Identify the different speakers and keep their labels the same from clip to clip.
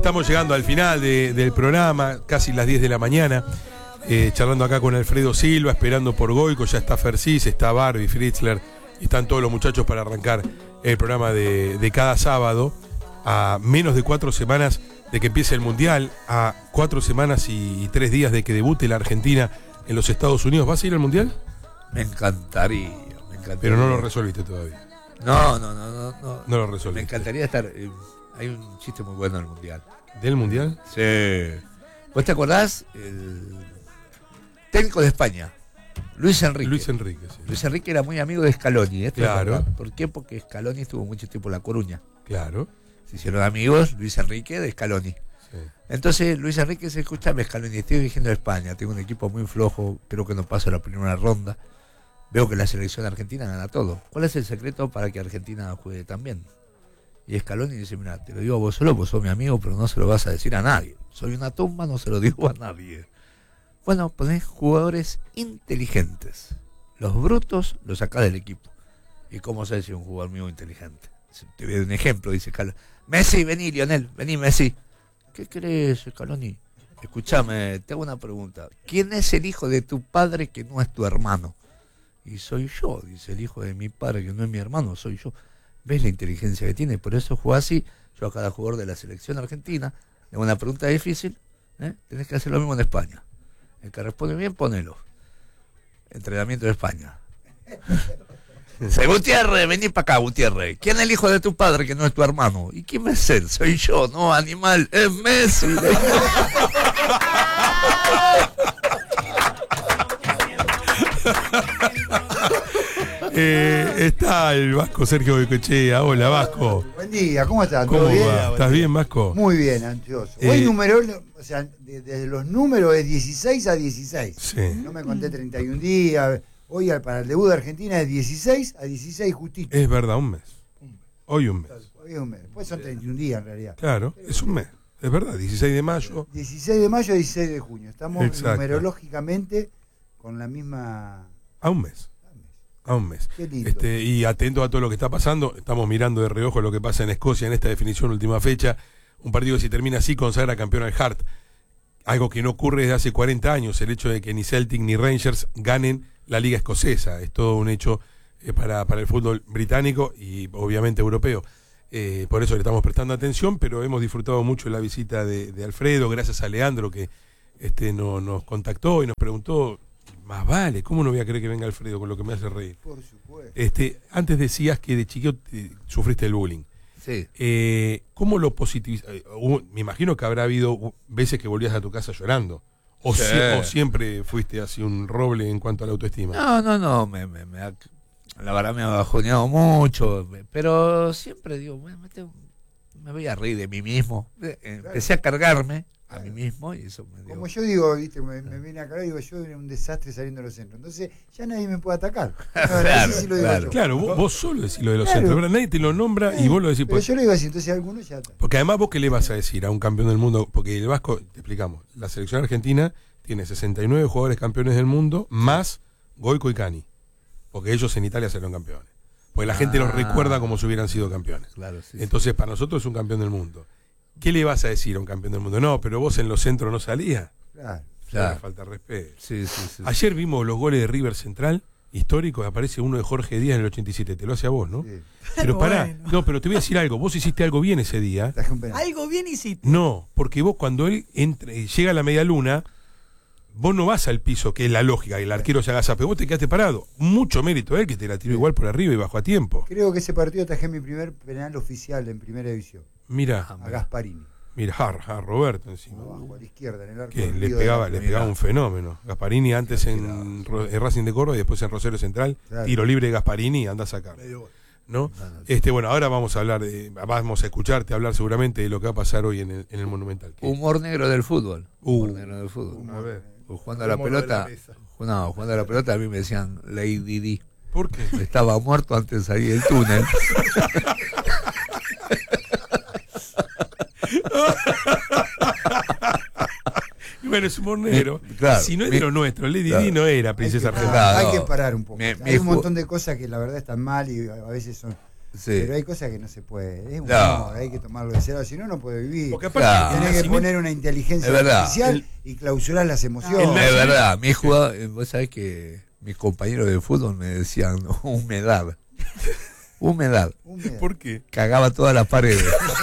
Speaker 1: estamos llegando al final del programa, casi las 10 de la mañana, charlando acá con Alfredo Silva, esperando por Goico. Ya está Fercis, está Barbie, Fritzler, y están todos los muchachos para arrancar el programa de cada sábado, a menos de 4 semanas de que empiece el Mundial, a 4 semanas y 3 días de que debute la Argentina en los Estados Unidos. ¿Vas a ir al Mundial?
Speaker 2: Me encantaría.
Speaker 1: Pero no lo resolviste todavía.
Speaker 2: No
Speaker 1: lo resolviste.
Speaker 2: Me encantaría estar. Hay un chiste muy bueno del Mundial.
Speaker 1: ¿Del Mundial?
Speaker 2: Sí. ¿Vos te acordás? El técnico de España, Luis Enrique.
Speaker 1: Sí.
Speaker 2: Luis Enrique era muy amigo de Scaloni.
Speaker 1: Claro.
Speaker 2: ¿Por qué? Porque Scaloni estuvo mucho tiempo en La Coruña.
Speaker 1: Claro.
Speaker 2: Se hicieron amigos Luis Enrique de Scaloni. Sí. Entonces Luis Enrique se escuchaba, Scaloni, estoy dirigiendo a España, tengo un equipo muy flojo, creo que no paso la primera ronda. Veo que la selección argentina gana todo. ¿Cuál es el secreto para que Argentina juegue tan bien? Y Scaloni dice, mira, te lo digo a vos solo, vos sos mi amigo, pero no se lo vas a decir a nadie. Soy una tumba, no se lo digo a nadie. Bueno, ponés jugadores inteligentes. Los brutos los sacás del equipo. ¿Y cómo sabes si un jugador mío inteligente? Te voy a dar un ejemplo, dice Scaloni. Messi, vení, Lionel, vení, Messi. ¿Qué crees, Scaloni? Escúchame, te hago una pregunta. ¿Quién es el hijo de tu padre que no es tu hermano? Y soy yo, dice el hijo de mi padre que no es mi hermano, soy yo. ¿Ves la inteligencia que tiene? Por eso juega así. Yo a cada jugador de la selección argentina le hago una pregunta difícil, tenés que hacer lo mismo en España. El que responde bien, ponelo. Entrenamiento de España. Dice, Gutiérrez, vení para acá, Gutiérrez. ¿Quién es el hijo de tu padre que no es tu hermano? ¿Y quién es él? Soy yo, no, animal, es Messi.
Speaker 1: Está el Vasco Sergio Goicoechea. Hola, Vasco.
Speaker 3: Buen día, ¿cómo estás?
Speaker 1: ¿Cómo
Speaker 3: ¿Todo bien?
Speaker 1: va? ¿Estás bien, Vasco?
Speaker 3: Muy bien, ansioso. Hoy o sea, desde los números es 16 a 16.
Speaker 1: Sí.
Speaker 3: No me conté 31 días. Hoy para el debut de Argentina es 16 a 16 justito.
Speaker 1: Es verdad, un mes. Hoy un mes.
Speaker 3: Hoy es un mes. Después son 31 días en realidad.
Speaker 1: Claro, es un mes. Es verdad, 16 de mayo.
Speaker 3: 16 de mayo a 16 de junio. Estamos
Speaker 1: Exacto.
Speaker 3: numerológicamente con la misma...
Speaker 1: A un mes. A un mes.
Speaker 3: Qué lindo.
Speaker 1: Y atento a todo lo que está pasando. Estamos mirando de reojo lo que pasa en Escocia en esta definición última fecha. Un partido que si termina así consagra campeón al Heart. Algo que no ocurre desde hace 40 años. El hecho de que ni Celtic ni Rangers ganen la liga escocesa. Es todo un hecho para el fútbol británico y obviamente europeo. Por eso le estamos prestando atención, pero hemos disfrutado mucho la visita de Alfredo, gracias a Leandro que nos contactó y nos preguntó. Más vale, ¿cómo no voy a creer que venga Alfredo con lo que me hace reír?
Speaker 3: Por supuesto.
Speaker 1: Antes decías que de chiquito sufriste el bullying.
Speaker 2: Sí.
Speaker 1: ¿Cómo lo positivizaste? Me imagino que habrá habido veces que volvías a tu casa llorando. ¿O,
Speaker 2: sí.
Speaker 1: o siempre fuiste así un roble en cuanto a la autoestima?
Speaker 2: No. La verdad me ha bajoneado mucho. Pero siempre digo, me voy a reír de mí mismo. Empecé a cargarme a mí mismo y eso me dio...
Speaker 3: Como yo digo, viste, me viene a cargar y digo, yo era un desastre saliendo de los centros. Entonces ya nadie me puede atacar.
Speaker 1: Claro, vos solo decís lo de los centros, ¿verdad? Nadie te lo nombra y vos lo decís.
Speaker 3: Pero yo lo digo así, entonces algunos ya atacan.
Speaker 1: Porque además vos qué le vas a decir a un campeón del mundo, porque el Vasco, te explicamos, la selección argentina tiene 69 jugadores campeones del mundo, más Goico y Cani. Porque ellos en Italia serán campeones. Porque la gente los recuerda como si hubieran sido campeones.
Speaker 2: Claro, sí,
Speaker 1: entonces para nosotros es un campeón del mundo. ¿Qué le vas a decir a un campeón del mundo? No, pero vos en los centros no salías.
Speaker 3: Claro.
Speaker 1: Falta de respeto.
Speaker 2: Sí.
Speaker 1: Ayer vimos los goles de River Central, históricos, aparece uno de Jorge Díaz en el 87. Te lo hace a vos, ¿no?
Speaker 3: Sí.
Speaker 1: Pero pará,
Speaker 4: bueno.
Speaker 1: no, pero te voy a decir algo. Vos hiciste algo bien ese día.
Speaker 4: Algo bien hiciste.
Speaker 1: No, porque vos cuando él llega a la media luna, vos no vas al piso, que es la lógica, que el arquero se agazape, vos te quedaste parado. Mucho mérito él, que te la tiró igual por arriba y bajó a tiempo.
Speaker 3: Creo que ese partido atajé mi primer penal oficial en primera división.
Speaker 1: Mira,
Speaker 3: A Gasparini.
Speaker 1: mira, a Roberto encima.
Speaker 3: Abajo a la izquierda, en el arco.
Speaker 1: Que
Speaker 3: del
Speaker 1: le
Speaker 3: Río
Speaker 1: pegaba
Speaker 3: de la-
Speaker 1: un fenómeno. Gasparini antes en Racing de Córdoba y después en Rosario Central.
Speaker 3: Claro.
Speaker 1: Tiro libre de Gasparini, anda a sacar. ¿No? Bueno, ahora vamos a hablar vamos a escucharte hablar seguramente de lo que va a pasar hoy en el Monumental.
Speaker 2: Humor negro del fútbol. Humor negro del fútbol.
Speaker 1: A ver.
Speaker 2: Jugando a la pelota. Jugando a la pelota a mí me decían Lady D.
Speaker 1: ¿Por qué?
Speaker 2: Estaba muerto antes de salir del túnel.
Speaker 1: Bueno, es humor negro.
Speaker 2: Claro.
Speaker 1: Si no es de lo nuestro, Lady Di no era princesa argentina.
Speaker 2: Claro.
Speaker 3: Hay que parar un poco.
Speaker 2: Me
Speaker 3: Hay un montón de cosas que la verdad están mal y a veces son
Speaker 2: Sí.
Speaker 3: Pero hay cosas que no se puede. Es un
Speaker 2: No.
Speaker 3: humor, hay que tomarlo de cero, si no, no puede vivir.
Speaker 1: Porque aparte,
Speaker 2: Claro.
Speaker 1: el
Speaker 3: Tenés que
Speaker 1: nacimiento-
Speaker 3: poner una inteligencia
Speaker 2: Es verdad.
Speaker 3: artificial y clausurar las emociones.
Speaker 1: El
Speaker 2: Es verdad, mi jugador, vos sabés que mis compañeros de fútbol me decían humedad. Humedad.
Speaker 3: Humedad.
Speaker 1: ¿Por qué?
Speaker 2: Cagaba todas las paredes.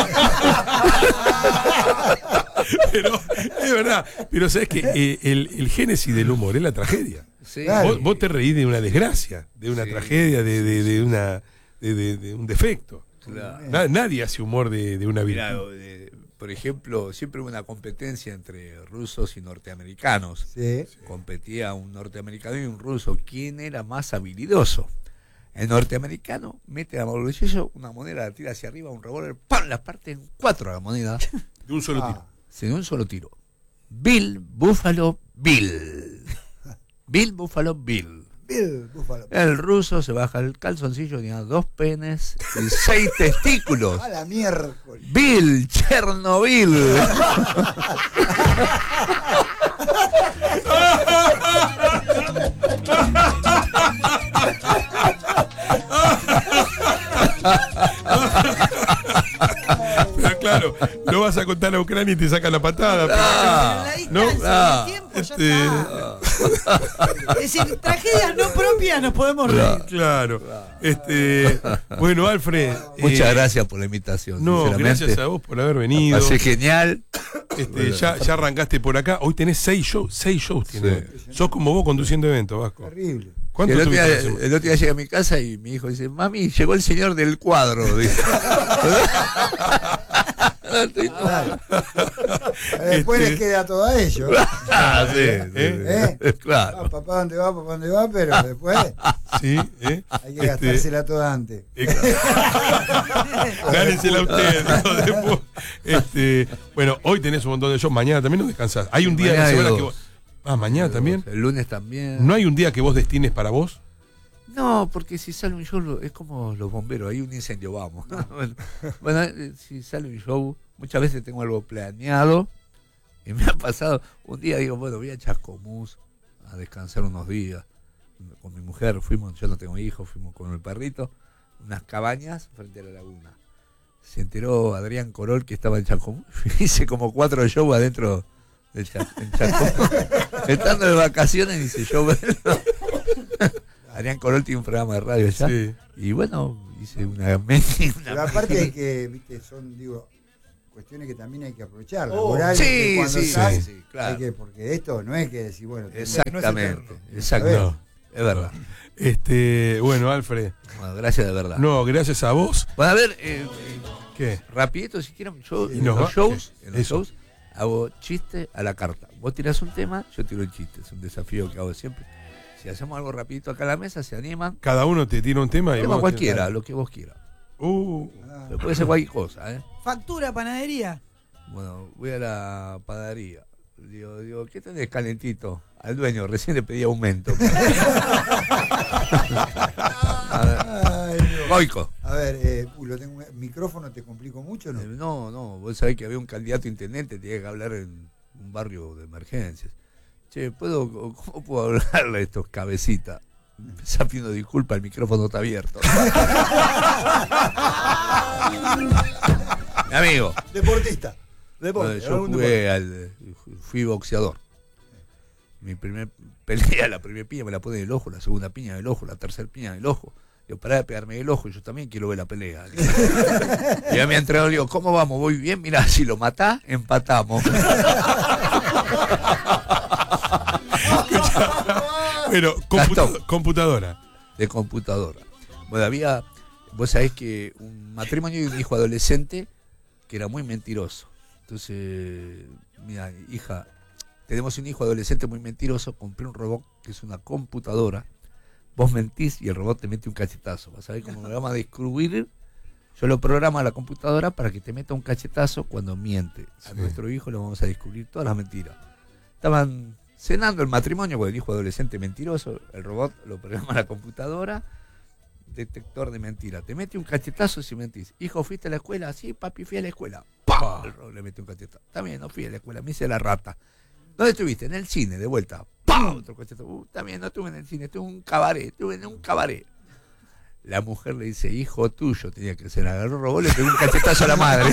Speaker 1: Pero es verdad. Pero sabes que el génesis del humor es la tragedia.
Speaker 2: Sí.
Speaker 3: Claro.
Speaker 1: Vos te reís de una desgracia, de una
Speaker 2: Sí.
Speaker 1: tragedia, de un defecto.
Speaker 2: Claro.
Speaker 1: Nadie hace humor de una
Speaker 2: Mirá,
Speaker 1: virtud.
Speaker 2: por ejemplo, siempre hubo una competencia entre rusos y norteamericanos.
Speaker 3: Sí.
Speaker 2: Competía un norteamericano y un ruso. ¿Quién era más habilidoso? El norteamericano mete a bolsillo una moneda, la tira hacia arriba, un revólver, ¡pam! La parte en 4 la moneda,
Speaker 1: De un solo tiro.
Speaker 2: sin un solo tiro. Bill Buffalo Bill. Bill Buffalo Bill.
Speaker 3: Bill Buffalo.
Speaker 2: El ruso se baja el calzoncillo, tenía 2 penes y 6 testículos.
Speaker 3: A la miércoles.
Speaker 2: Bill Chernobyl.
Speaker 1: Pero claro, no vas a contar a Ucrania y te sacan la patada.
Speaker 2: Ah,
Speaker 4: La distancia,
Speaker 1: no,
Speaker 2: ah,
Speaker 4: el tiempo, ya
Speaker 1: este-
Speaker 4: está. Es decir, tragedias no propias nos podemos reír.
Speaker 1: Claro. Bueno, Alfred.
Speaker 2: Muchas gracias por la invitación.
Speaker 1: No,
Speaker 2: sinceramente.
Speaker 1: gracias a vos por haber venido.
Speaker 2: Pasé genial.
Speaker 1: Ya arrancaste por acá. Hoy tenés 6 shows. Tenés. Sos como vos conduciendo eventos, Vasco.
Speaker 3: Terrible.
Speaker 1: ¿Cuánto
Speaker 2: El otro, día,
Speaker 1: tuviste la semana?
Speaker 2: el otro día llegué a mi casa y mi hijo dice, mami, llegó el señor del cuadro. Dice.
Speaker 3: Claro. Después les queda todo a ellos.
Speaker 2: Ah, sí,
Speaker 3: ¿Eh?
Speaker 2: claro.
Speaker 3: Ah, papá, ¿dónde va? Pero después
Speaker 1: Sí,
Speaker 3: hay que gastársela toda antes.
Speaker 1: Gánesela usted. ¿no? Después, bueno, hoy tenés un montón de shows. Mañana también no descansás. Hay un día de la
Speaker 2: Mañana hay
Speaker 1: semana que
Speaker 2: dos.
Speaker 1: vos. Mañana también.
Speaker 2: El lunes también.
Speaker 1: ¿No hay un día que vos destines para vos?
Speaker 2: No, porque si sale un show es como los bomberos, hay un incendio, vamos. Bueno, si sale un show, muchas veces tengo algo planeado y me ha pasado, un día digo, bueno, voy a Chascomús a descansar unos días. Con mi mujer fuimos, yo no tengo hijos, fuimos con el perrito, unas cabañas frente a la laguna. Se enteró Adrián Corol que estaba en Chascomús, hice como 4 shows adentro en Chascomús. Estando de vacaciones hice show. Adrián Corol tiene un programa de radio allá.
Speaker 1: Sí.
Speaker 2: Y bueno, hice
Speaker 3: Pero aparte hay que, viste, son, cuestiones que también hay que aprovechar.
Speaker 2: Oh,
Speaker 3: Laborales,
Speaker 2: sí,
Speaker 3: que cuando
Speaker 2: sí,
Speaker 3: estás,
Speaker 2: sí, claro.
Speaker 3: hay que, porque esto no es que decir, bueno,
Speaker 2: Exactamente,
Speaker 3: no
Speaker 2: exacto. Es verdad.
Speaker 1: Bueno, Alfred.
Speaker 2: Bueno, gracias de verdad.
Speaker 1: No, gracias a vos.
Speaker 2: Bueno, a ver,
Speaker 1: ¿Qué?
Speaker 2: rapidito si quieren, yo
Speaker 1: Y
Speaker 2: en
Speaker 1: nos
Speaker 2: los
Speaker 1: va-
Speaker 2: shows, en los
Speaker 1: eso.
Speaker 2: shows hago chiste a la carta. Vos tirás un tema, yo tiro el chiste. Es un desafío que hago siempre. Si hacemos algo rapidito acá a la mesa, se animan.
Speaker 1: Cada uno te tira un tema y
Speaker 2: Tema
Speaker 1: vos
Speaker 2: cualquiera, lo que vos quieras. Pero puede ser cualquier cosa, ¿eh?
Speaker 4: Factura, panadería.
Speaker 2: Bueno, voy a la panadería. Digo, ¿qué tenés calentito? Al dueño, recién le pedí aumento.
Speaker 3: Ay, Dios.
Speaker 2: Goico.
Speaker 3: A ver, lo tengo, micrófono, ¿te complico mucho o no?
Speaker 2: No, vos sabés que había un candidato a intendente, tenía que hablar en un barrio de emergencias. Che, ¿cómo puedo hablarle a estos cabecitas? Empezá pidiendo disculpas, el micrófono está abierto. Mi amigo.
Speaker 3: Deportista.
Speaker 2: Bueno, yo fui boxeador. Mi primer pelea, la primera piña me la pone en el ojo, la segunda piña en el ojo, la tercera piña en el ojo. Digo, pará de pegarme en el ojo, yo también quiero ver la pelea. Y a mi entrenador le digo, ¿cómo vamos? ¿Voy bien? Mirá, si lo matás, empatamos.
Speaker 1: Bueno,
Speaker 2: Gastón.
Speaker 1: computadora.
Speaker 2: De computadora. Bueno, vos sabés que un matrimonio y un hijo adolescente que era muy mentiroso. Entonces, mira, hija, tenemos un hijo adolescente muy mentiroso, compré un robot que es una computadora, vos mentís y el robot te mete un cachetazo. Vas a ver cómo lo vamos a descubrir. Yo lo programo a la computadora para que te meta un cachetazo cuando miente. A nuestro hijo le vamos a descubrir todas las mentiras. Estaban cenando el matrimonio con el hijo adolescente mentiroso, el robot lo programa a la computadora, detector de mentira. Te mete un cachetazo si mentís. Hijo, ¿fuiste a la escuela? Sí, papi, fui a la escuela. ¡Pah! El robot le mete un cachetazo. Está bien, no fui a la escuela, me hice la rata. ¿Dónde estuviste? En el cine, de vuelta. ¡Pam! Otro cachetazo. También no estuve en el cine, estuve en un cabaret, La mujer le dice, hijo tuyo tenía que ser. Agarró, robó, le pegó un cachetazo a la madre.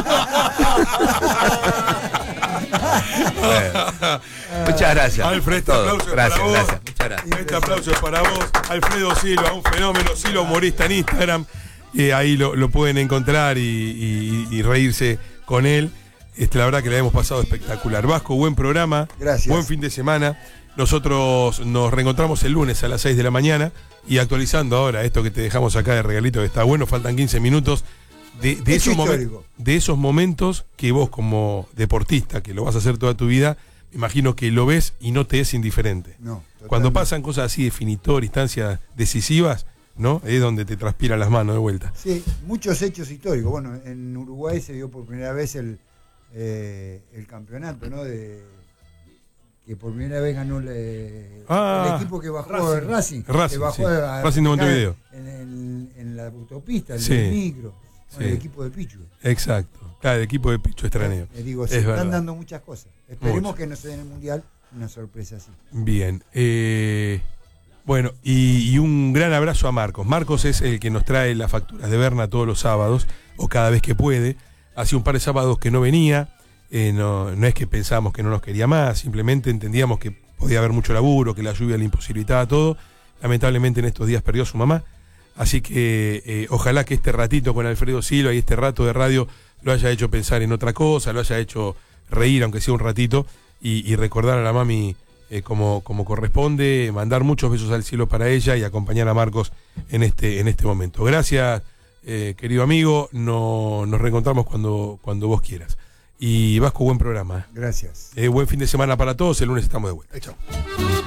Speaker 2: Bueno, muchas gracias.
Speaker 1: Alfred, este aplauso
Speaker 2: Gracias,
Speaker 1: para vos.
Speaker 2: gracias. Muchas gracias.
Speaker 1: Este aplauso es para vos. Alfredo Silva, un fenómeno. Silva humorista en Instagram. Ahí lo pueden encontrar y reírse con él. La verdad que la hemos pasado espectacular. Vasco, buen programa.
Speaker 3: Gracias.
Speaker 1: Buen fin de semana. Nosotros nos reencontramos el lunes a las 6 de la mañana y actualizando ahora esto que te dejamos acá de regalito que está bueno, faltan 15 minutos de esos momentos que vos como deportista, que lo vas a hacer toda tu vida, me imagino que lo ves y no te es indiferente.
Speaker 3: No, totalmente.
Speaker 1: Cuando pasan cosas así definitorias, instancias decisivas, ¿no? Es donde te transpiran las manos de vuelta.
Speaker 3: Sí, muchos hechos históricos. Bueno, en Uruguay se dio por primera vez el campeonato, ¿no? Que por primera vez ganó el equipo que bajó Racing. Que bajó
Speaker 1: sí.
Speaker 3: a
Speaker 1: Racing de Montevideo.
Speaker 3: En la autopista,
Speaker 1: Sí.
Speaker 3: el micro,
Speaker 1: Sí.
Speaker 3: el equipo de Pichu.
Speaker 1: Exacto. Claro, el equipo de Pichu Estraneo.
Speaker 3: Digo,
Speaker 1: Es
Speaker 3: se están
Speaker 1: verdad.
Speaker 3: dando muchas cosas. Esperemos
Speaker 1: Mucho.
Speaker 3: que no se den en el Mundial una sorpresa así.
Speaker 1: Bien. Bueno, y un gran abrazo a Marcos. Marcos es el que nos trae las facturas de Berna todos los sábados, o cada vez que puede. Hace un par de sábados que no venía. No es que pensábamos que no nos quería más, simplemente entendíamos que podía haber mucho laburo, que la lluvia le imposibilitaba todo. Lamentablemente en estos días perdió a su mamá. Así que ojalá que este ratito con Alfredo Silva y este rato de radio lo haya hecho pensar en otra cosa, lo haya hecho reír, aunque sea un ratito, y recordar a la mami como corresponde, mandar muchos besos al cielo para ella y acompañar a Marcos en este momento. Gracias, querido amigo, nos reencontramos cuando vos quieras. Y Vasco, buen programa.
Speaker 3: Gracias.
Speaker 1: Buen fin de semana para todos, el lunes estamos de vuelta. Chao.